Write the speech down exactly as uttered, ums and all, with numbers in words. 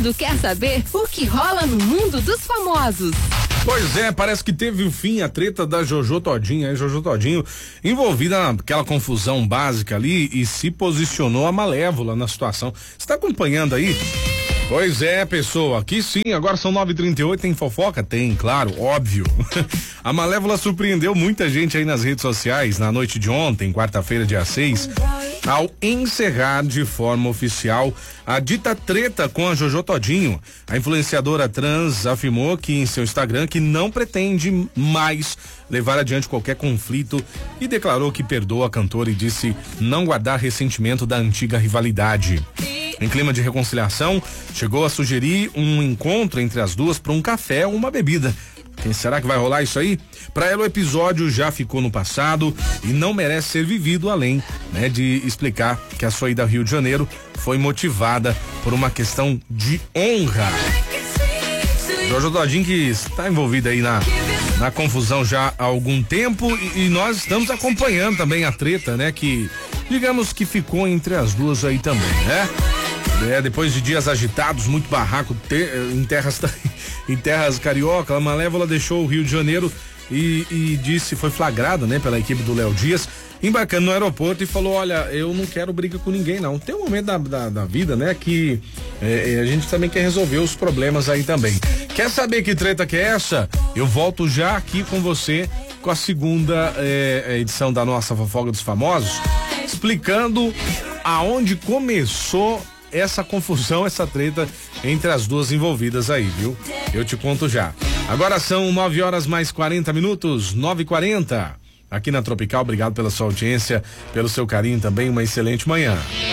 mundo quer saber o que rola no mundo dos famosos. Pois é, parece que teve o fim a treta da Jojo Todinho, hein? Jojo Todinho envolvida naquela confusão básica ali e se posicionou a Malévola na situação. Você tá acompanhando aí? Pois é, pessoa, aqui sim, agora são nove e trinta e oito, tem fofoca? Tem, claro, óbvio. A Malévola surpreendeu muita gente aí nas redes sociais na noite de ontem, quarta-feira, dia seis, ao encerrar de forma oficial a dita treta com a Jojo Todinho. A influenciadora trans afirmou que em seu Instagram que não pretende mais levar adiante qualquer conflito e declarou que perdoa a cantora e disse não guardar ressentimento da antiga rivalidade. Em clima de reconciliação, chegou a sugerir um encontro entre as duas para um café ou uma bebida. Quem será que vai rolar isso aí? Para ela o episódio já ficou no passado e não merece ser vivido, além, né, de explicar que a sua ida ao Rio de Janeiro foi motivada por uma questão de honra. Jojo Todinho que está envolvida aí na, na confusão já há algum tempo e, e nós estamos acompanhando também a treta, né, que digamos que ficou entre as duas aí também, né? É, depois de dias agitados, muito barraco te, em terras em terras carioca, a Malévola deixou o Rio de Janeiro e, e disse, foi flagrada, né, pela equipe do Léo Dias, embarcando no aeroporto e falou, olha, eu não quero briga com ninguém não. Tem um momento da, da, da vida, né, que é, a gente também quer resolver os problemas aí também. Quer saber que treta que é essa? Eu volto já aqui com você com a segunda é, edição da nossa Fofoca dos Famosos, explicando aonde começou essa confusão, essa treta entre as duas envolvidas aí, viu? Eu te conto já. Agora são nove horas mais quarenta minutos, nove e quarenta. Aqui na Tropical, obrigado pela sua audiência, pelo seu carinho também, uma excelente manhã.